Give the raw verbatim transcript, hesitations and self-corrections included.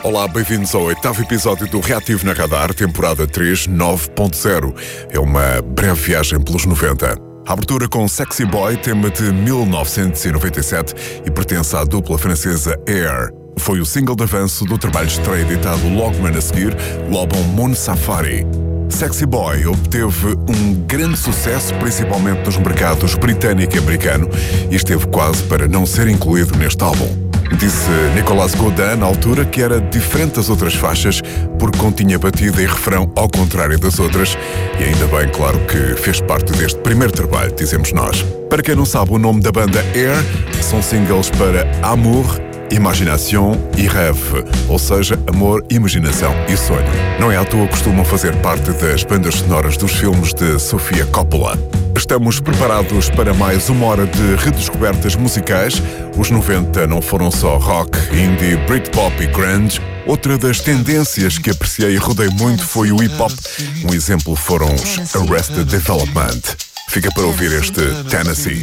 Olá, bem-vindos ao oitavo episódio do Reativo na Radar, temporada três, nove ponto zero. É uma breve viagem pelos noventa. A abertura com Sexy Boy, tema de mil novecentos e noventa e sete e pertence à dupla francesa Air. Foi o single de avanço do trabalho de estreia editado logo a seguir, o álbum Moon Safari. Sexy Boy obteve um grande sucesso, principalmente nos mercados britânico e americano, e esteve quase para não ser incluído neste álbum. Disse Nicolas Godin, na altura, que era diferente das outras faixas porque continha batida e refrão ao contrário das outras, e ainda bem, claro, que fez parte deste primeiro trabalho, dizemos nós. Para quem não sabe, o nome da banda Air são singles para Amour, Imagination e Rêve, ou seja, amor, imaginação e sonho. Não é à toa que costumam fazer parte das bandas sonoras dos filmes de Sofia Coppola. Estamos preparados para mais uma hora de redescobertas musicais. Os noventa não foram só rock, indie, Britpop e grunge. Outra das tendências que apreciei e rodei muito foi o hip-hop. Um exemplo foram os Arrested Development. Fica para ouvir este Tennessee.